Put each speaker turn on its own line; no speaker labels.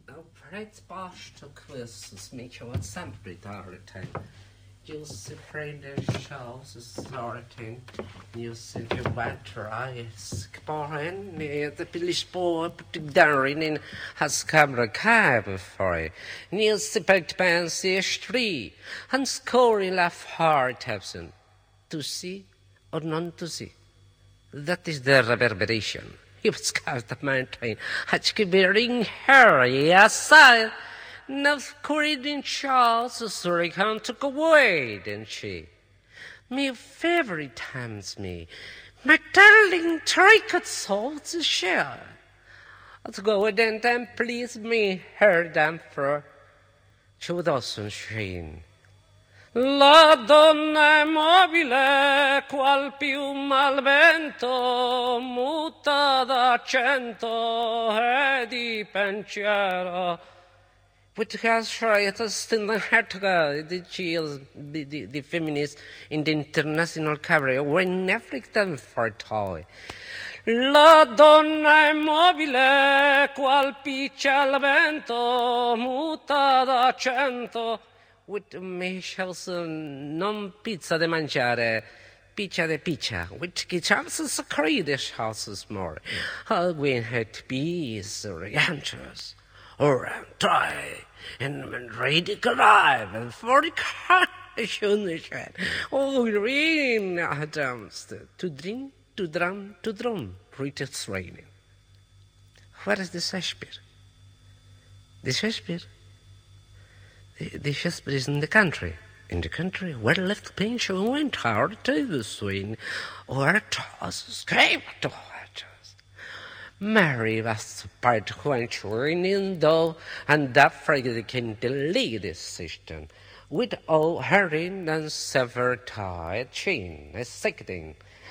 Preits báiste cluas míte bhil sampla dáirtain. Dúil sa freidir seás is láirtain níos sin go bhaintear agus cbáin ní a bilis bó darin in has camera cab for níos sa begt ban sa trí han scóri laugh hard Tebson. To see or none to see. That is the reverberation. He was cast the mountain. Hatch bearing her, yes, I. Now Corridin Charles is sorry come took away, didn't she? Me favorite times me. My darling tricot salt to share. Let's go then please me, her damper. Show us sheen. La donna mobile qual più mal vento muta d'accento e di pensiero. Which has tried to still the hertog, the feminist in the international cabaret, when African for toy. La donna immobile qual piccia al vento muta d'accento. With Michel's non pizza de mangiare, pizza de pizza, which chances a credish houses more. How we had bees or ranchers, or try, and ready to arrive, and for the car, oh, rain, Adams, to drink, to drum, for it is raining. Where is the Shakespeare? The Shakespeare? The Shakespeare is in the country. In the country, where left pinch and went hard to the swing, or toss escape to watches. Mary was part quenching in though, and that frigate came to lead this system, with all herring and sever tied chain, a sickening,